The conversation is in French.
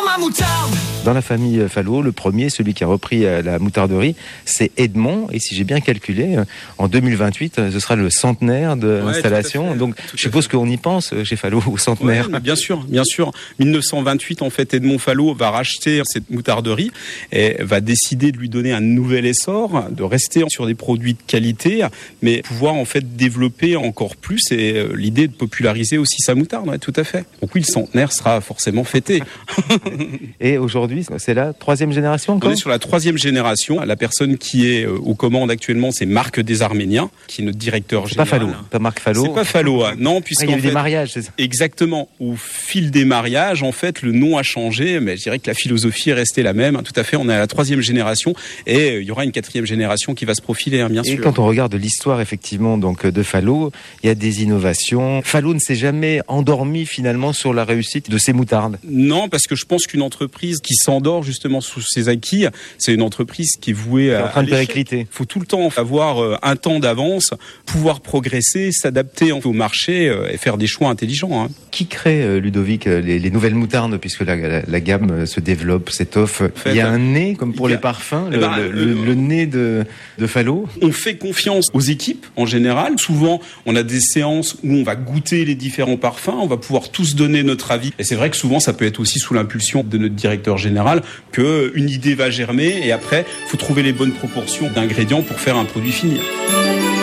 ma moutarde. Dans la famille Falot, le premier, celui qui a repris la moutarderie, c'est Edmond. Et si j'ai bien calculé, en 2028, ce sera le centenaire de l'installation. Donc, je suppose qu'on y pense chez Falot au centenaire. Ouais, bien sûr. 1928, en fait, Edmond Falot va racheter cette moutarderie et va décider de lui donner un nouvel essor, de rester sur des produits de qualité, mais pouvoir en fait développer encore plus et l'idée de populariser aussi sa moutarde. Ouais, tout à fait. Donc oui, le centenaire sera forcément fêté. Et aujourd'hui, c'est la 3e génération encore ? On est sur la 3e génération. La personne qui est aux commandes actuellement, c'est Marc Desarméniens, qui est notre directeur général. Pas Falot, pas Marc Falot. C'est pas Falot, non, puisqu'il y a eu des mariages, c'est ça ? Exactement. Au fil des mariages, en fait, le nom a changé, mais je dirais que la philosophie est restée la même. Tout à fait, on est à la 3e génération et il y aura une 4e génération qui va se profiler, bien sûr. Et quand on regarde l'histoire, effectivement, donc de Falot, il y a des innovations. Falot ne s'est jamais endormi finalement sur la réussite de ses moutardes. Non, parce que je pense qu'une entreprise qui s'endort justement sous ses acquis, c'est une entreprise qui est vouée à... en train de péricliter. Il faut tout le temps avoir un temps d'avance, pouvoir progresser, s'adapter au marché et faire des choix intelligents. Qui crée, Ludovic, les nouvelles moutardes, puisque la gamme se développe, s'étoffe. En fait, il y a un nez, comme pour les parfums, le nez de Falot. On fait confiance aux équipes en général. Souvent, on a des séances où on va goûter les différents parfums, on va pouvoir tous donner notre avis. Et c'est vrai que souvent, ça peut être aussi sous l'impulsion de notre directeur général qu'une idée va germer et après, il faut trouver les bonnes proportions d'ingrédients pour faire un produit fini.